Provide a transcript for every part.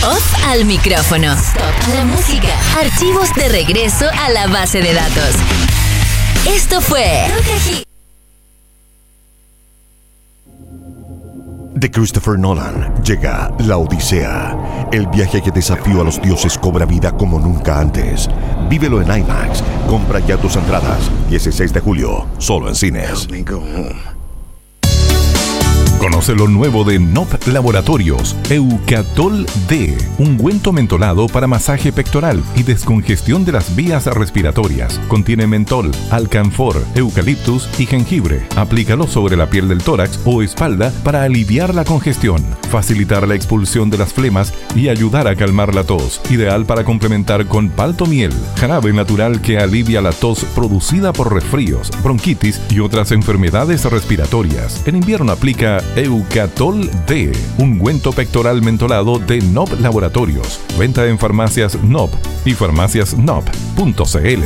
Off al micrófono. Stop a la música. Archivos de regreso a la base de datos. Esto fue De Christopher Nolan llega La Odisea. El viaje que desafió a los dioses cobra vida como nunca antes. Vívelo en IMAX. Compra ya tus entradas. 16 de julio, solo en cines. Conoce lo nuevo de NOP Laboratorios, Eucatol D, ungüento mentolado para masaje pectoral y descongestión de las vías respiratorias. Contiene mentol, alcanfor, eucaliptus y jengibre. Aplícalo sobre la piel del tórax o espalda para aliviar la congestión, facilitar la expulsión de las flemas y ayudar a calmar la tos. Ideal para complementar con paltomiel, jarabe natural que alivia la tos producida por resfríos, bronquitis y otras enfermedades respiratorias. En invierno aplica Eucatol D, ungüento pectoral mentolado de NOP Laboratorios. Venta en farmacias NOP y farmaciasnop.cl.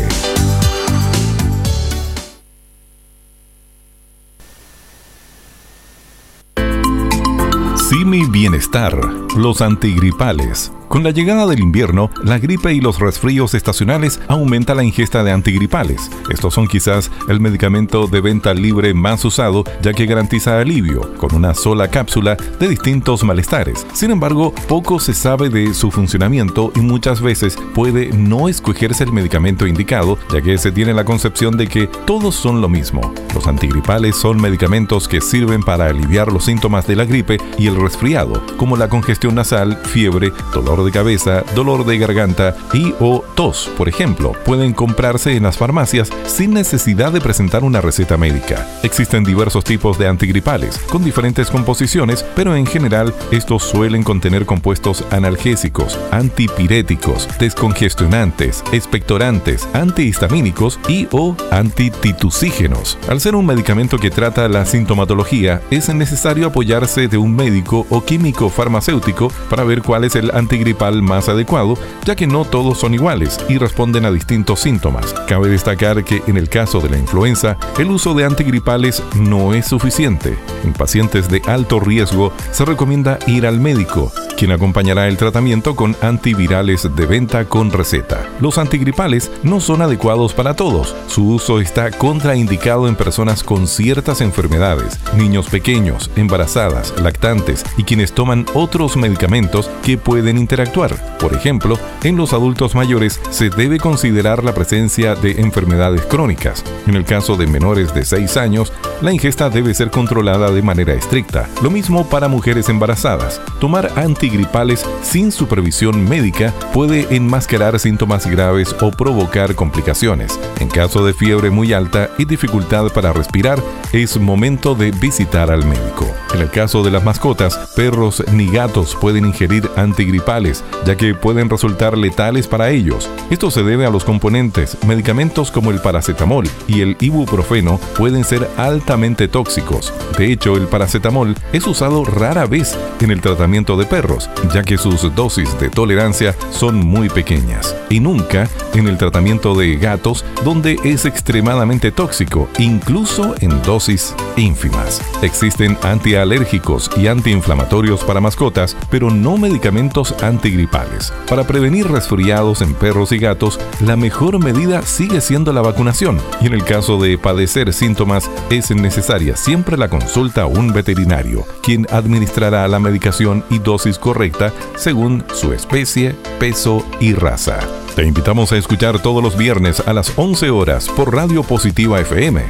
Simi Bienestar, los antigripales. Con la llegada del invierno, la gripe y los resfríos estacionales aumenta la ingesta de antigripales. Estos son quizás el medicamento de venta libre más usado, ya que garantiza alivio con una sola cápsula de distintos malestares. Sin embargo, poco se sabe de su funcionamiento y muchas veces puede no escogerse el medicamento indicado, ya que se tiene la concepción de que todos son lo mismo. Los antigripales son medicamentos que sirven para aliviar los síntomas de la gripe y el resfriado, como la congestión nasal, fiebre, dolor de cabeza, dolor de garganta y o tos, por ejemplo. Pueden comprarse en las farmacias sin necesidad de presentar una receta médica. Existen diversos tipos de antigripales con diferentes composiciones, pero en general estos suelen contener compuestos analgésicos, antipiréticos, descongestionantes, expectorantes, antihistamínicos y o antitutusígenos. Al ser un medicamento que trata la sintomatología, es necesario apoyarse de un médico o químico farmacéutico para ver cuál es el antigripal más adecuado, ya que no todos son iguales y responden a distintos síntomas. Cabe destacar que en el caso de la influenza, el uso de antigripales no es suficiente. En pacientes de alto riesgo se recomienda ir al médico, quien acompañará el tratamiento con antivirales de venta con receta. Los antigripales no son adecuados para todos. Su uso está contraindicado en personas con ciertas enfermedades, niños pequeños, embarazadas, lactantes y quienes toman otros medicamentos que pueden interactuar. Por ejemplo, en los adultos mayores se debe considerar la presencia de enfermedades crónicas. En el caso de menores de 6 años, la ingesta debe ser controlada de manera estricta. Lo mismo para mujeres embarazadas. Tomar antigripales sin supervisión médica puede enmascarar síntomas graves o provocar complicaciones. En caso de fiebre muy alta y dificultad para respirar, es momento de visitar al médico. En el caso de las mascotas, perros ni gatos pueden ingerir antigripales, ya que pueden resultar letales para ellos. Esto se debe a los componentes. Medicamentos como el paracetamol y el ibuprofeno pueden ser altamente tóxicos. De hecho, el paracetamol es usado rara vez en el tratamiento de perros, ya que sus dosis de tolerancia son muy pequeñas, y nunca en el tratamiento de gatos, donde es extremadamente tóxico, incluso en dosis ínfimas. Existen antialérgicos y antiinflamatorios para mascotas, pero no medicamentos antigripales. Para prevenir resfriados en perros y gatos, la mejor medida sigue siendo la vacunación, y en el caso de padecer síntomas es necesaria siempre la consulta a un veterinario, quien administrará la medicación y dosis correcta según su especie, peso y raza. Te invitamos a escuchar todos los viernes a las 11 horas por Radio Positiva FM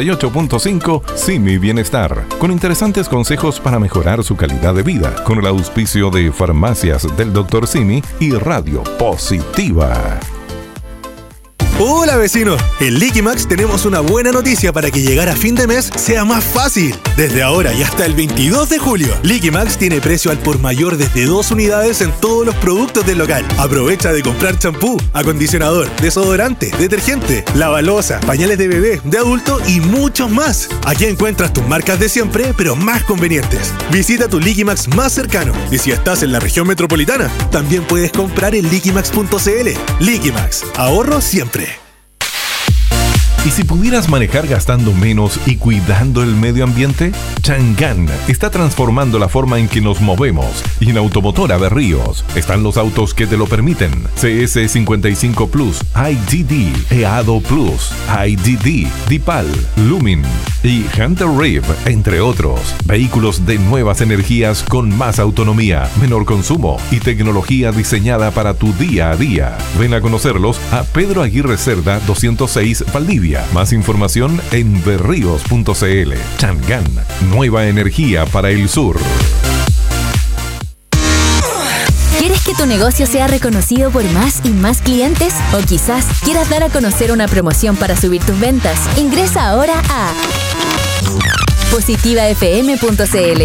98.5 Simi Bienestar, con interesantes consejos para mejorar su calidad de vida, con el auspicio de Farmacias del Dr. Simi y Radio Positiva. Hola vecinos, en Liquimax tenemos una buena noticia para que llegar a fin de mes sea más fácil. Desde ahora y hasta el 22 de julio, Liquimax tiene precio al por mayor desde 2 unidades en todos los productos del local. Aprovecha de comprar champú, acondicionador, desodorante, detergente, lavaloza, pañales de bebé, de adulto y muchos más. Aquí encuentras tus marcas de siempre, pero más convenientes. Visita tu Liquimax más cercano y si estás en la región metropolitana, también puedes comprar en liquimax.cl. Liquimax, ahorro siempre. ¿Y si pudieras manejar gastando menos y cuidando el medio ambiente? Chang'an está transformando la forma en que nos movemos y en Automotora Berríos están los autos que te lo permiten. CS55 Plus, IDD, EADO Plus, IDD, Dipal, Lumin y Hunter Reef, entre otros. Vehículos de nuevas energías con más autonomía, menor consumo y tecnología diseñada para tu día a día. Ven a conocerlos a Pedro Aguirre Cerda 206 Valdivia. Más información en berríos.cl. Chang'an, nueva energía para el sur. ¿Quieres que tu negocio sea reconocido por más y más clientes? ¿O quizás quieras dar a conocer una promoción para subir tus ventas? Ingresa ahora a positivafm.cl.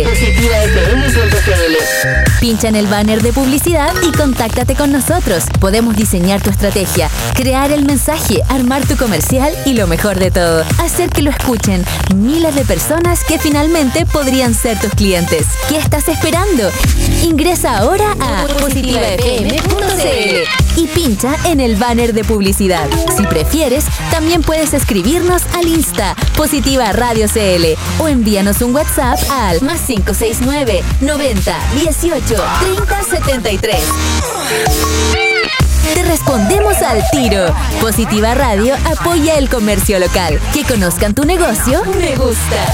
Pincha en el banner de publicidad y contáctate con nosotros. Podemos diseñar tu estrategia, crear el mensaje, armar tu comercial y lo mejor de todo, hacer que lo escuchen miles de personas que finalmente podrían ser tus clientes. ¿Qué estás esperando? Ingresa ahora a positivafm.cl y pincha en el banner de publicidad. Si prefieres, también puedes escribirnos al Insta Positiva Radio CL o envíanos un WhatsApp al +569 90 18 30 73. Te respondemos al tiro. Positiva Radio apoya el comercio local. Que conozcan tu negocio, me gusta.